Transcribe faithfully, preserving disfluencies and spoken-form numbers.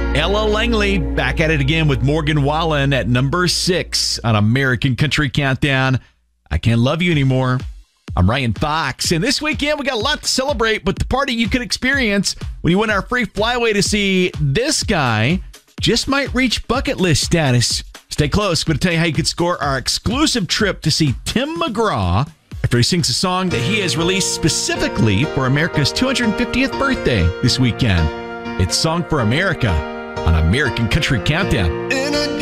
Ella Langley back at it again with Morgan Wallen at number six on American Country Countdown. I Can't Love You Anymore. I'm Ryan Fox, and this weekend we got a lot to celebrate, but the party you could experience when you win our free flyaway to see this guy just might reach bucket list status. Stay close. We're going to tell you how you could score our exclusive trip to see Tim McGraw after he sings a song that he has released specifically for America's two hundred fiftieth birthday this weekend. It's Song for America on American Country Countdown.